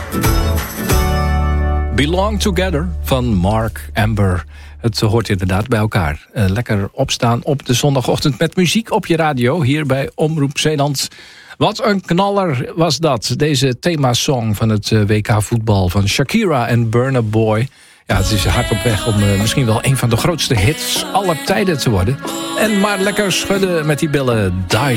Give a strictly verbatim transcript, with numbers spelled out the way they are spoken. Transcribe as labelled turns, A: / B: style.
A: Belong Together van Mark Amber. Het hoort inderdaad bij elkaar. Uh, lekker opstaan op de zondagochtend met muziek op je radio. Hier bij Omroep Zeeland. Wat een knaller was dat. Deze themasong van het W K voetbal van Shakira en Burna Boy. Ja, het is hard op weg om uh, misschien wel een van de grootste hits aller tijden te worden. En maar lekker schudden met die billen. Die